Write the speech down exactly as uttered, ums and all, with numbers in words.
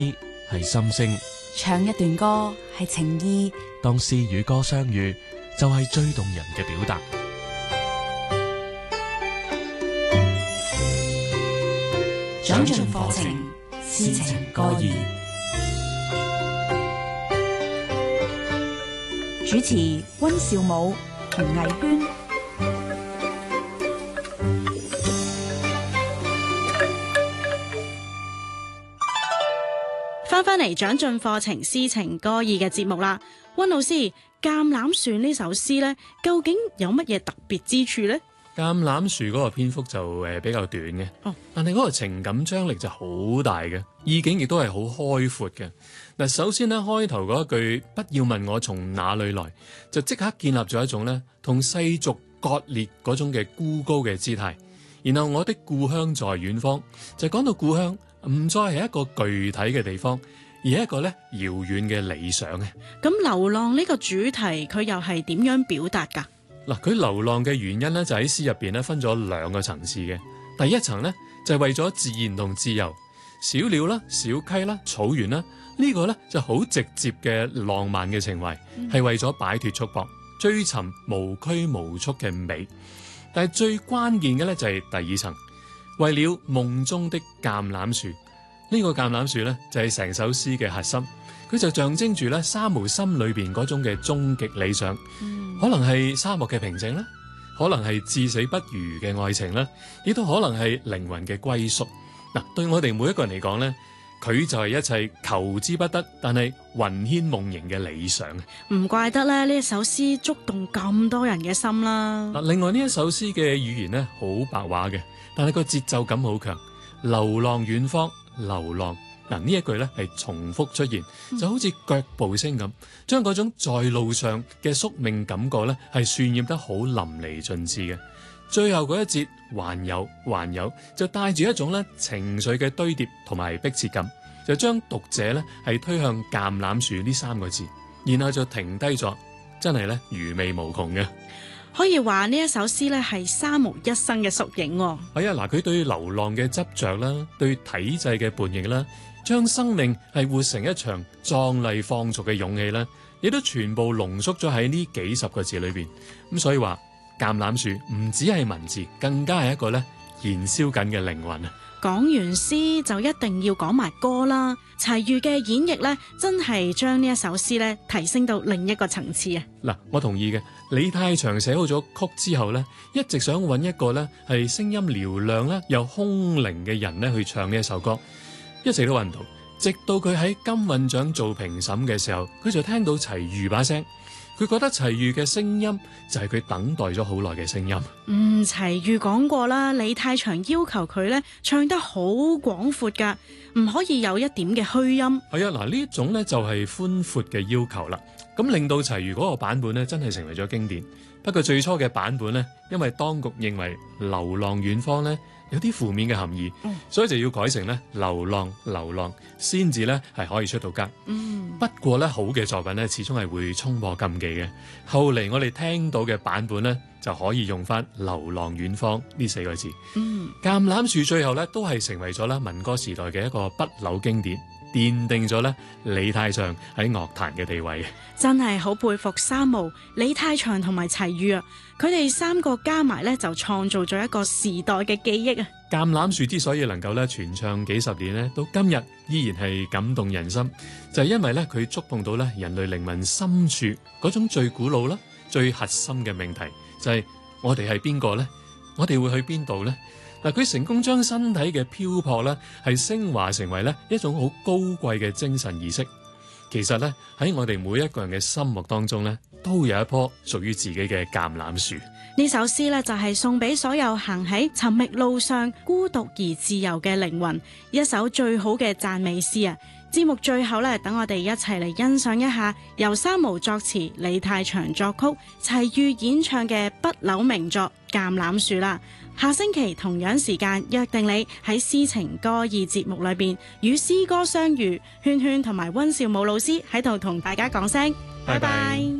係心聲， 唱一段歌係情意， 當詩與歌相遇，就係最動人嘅表達。 長進課程，詩情歌意。主持溫兆武、洪藝軒。 翻返嚟長進課程詩情歌意嘅節目啦，溫老師，橄欖樹呢首詩呢，究竟有乜嘢特別之處呢？ 橄欖樹嗰個篇幅就誒比較短嘅，哦，但係嗰個情感張力就好大嘅，意境亦都係好開闊嘅。嗱，首先呢，開頭嗰一句不要問我從哪裏來，就即刻建立咗一種呢同世俗割裂嗰種嘅孤高嘅姿態。然後我的故鄉在遠方，就講到故鄉唔再係一個具體嘅地方，而係一個咧遙遠嘅理想嘅。 咁流浪呢個主題佢又係點樣表達㗎？ 嗱，佢流浪嘅原因咧就喺詩入邊咧分咗兩個層次嘅。第一層咧就係為咗自然同自由，小鳥啦、小溪啦、草原啦，呢個咧就好直接嘅浪漫嘅情懷，係為咗擺脫束縛，追尋無拘無束嘅美。但係最關鍵嘅咧就係第二層，為了夢中的橄欖樹，呢個橄欖樹咧就係成首詩嘅核心。佢就象徵住咧三毛心裏邊嗰種嘅終極理想，嗯、可能係沙漠嘅平靜啦，可能係至死不渝嘅愛情啦，亦都可能係靈魂嘅歸宿。嗱，對我哋每一個人嚟講咧，佢就係一切求之不得，但係魂牽夢縈嘅理想。 唔怪得咧呢一首詩觸動咁多人嘅心啦。 嗱，另外呢一首詩嘅語言咧好白話嘅，但係個節奏感好強，流浪遠方，流浪。嗱，呢一句咧係重複出現，就好似腳步聲咁，將嗰種在路上嘅宿命感覺咧係渲染得好淋漓盡致嘅。最後嗰一節還有還有，就帶住一種咧情緒嘅堆疊同埋迫切感，就將讀者咧係推向橄欖樹呢三個字，然後就停低咗，真係咧餘味無窮嘅。 可以話呢一首詩咧係三毛一生嘅縮影。係啊，嗱，佢對流浪嘅執着啦，對體制嘅叛逆啦，將生命係活成一場壯麗放逐嘅勇氣啦，亦都全部濃縮咗喺呢幾十個字裏邊。咁所以話橄欖樹唔只係文字，更加係一個咧燃燒緊嘅靈魂啊！ 講完詩就一定要講埋歌啦，齊豫嘅演繹咧，真係將呢一首詩咧提升到另一個層次啊！ 嗱，我同意嘅。李泰祥寫好咗曲之後咧，一直想揾一個咧係聲音嘹亮咧又空靈嘅人咧去唱呢一首歌，一直都揾唔到。直到佢喺金韻獎做評審嘅時候，佢就聽到齊豫把聲。佢覺得齊豫嘅聲音就係佢等待咗好耐嘅聲音。 嗯，齊豫講過啦，李泰祥要求佢咧唱得好廣闊噶，唔可以有一點嘅虛音。 係啊，嗱，呢種咧就係寬闊嘅要求啦。咁令到齊豫嗰個版本咧真係成為咗經典。不過最初嘅版本咧，因為當局認為流浪遠方咧有啲負面嘅含義，嗯、所以就要改成咧流浪流浪，先至咧係可以出到街。嗯、不過咧好嘅作品咧始終係會衝破禁忌嘅。後嚟我哋聽到嘅版本咧就可以用翻流浪遠方呢四個字。嗯、橄欖樹最後咧都係成為咗咧民歌時代嘅一個不朽經典，奠定咗咧李泰祥喺樂壇嘅地位。 真係好佩服三毛、李泰祥同埋齊豫啊！佢哋三個加埋咧就創造咗一個時代嘅記憶啊！ 橄欖樹之所以能夠咧傳唱幾十年咧，到今日依然係感動人心，就係因為咧佢觸碰到咧人類靈魂深處嗰種最古老啦、最核心嘅命題，就係我哋係邊個呢？我哋會去邊度呢？嗱，佢成功將身體嘅漂泊咧，係升華成為咧一種好高貴嘅精神儀式。其實咧喺我哋每一個人嘅心目當中咧，都有一棵屬於自己嘅橄欖樹。 呢首詩咧就係送俾所有行喺尋覓路上孤獨而自由嘅靈魂，一首最好嘅讚美詩啊！節目最後咧，等我哋一齊嚟欣賞一下由三毛作詞、李泰祥作曲、齊豫演唱嘅不朽名作《橄欖樹》啦。下星期同樣時間約定你喺詩情歌意節目裏邊與詩歌相遇，圈圈同埋溫兆武老師喺度同大家講聲拜拜。